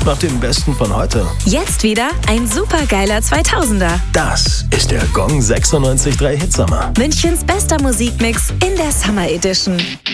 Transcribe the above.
nach dem Besten von heute. Jetzt wieder ein supergeiler 2000er. Das ist der Gong 96.3 Hitsommer. Münchens bester Musikmix in der Summer Edition.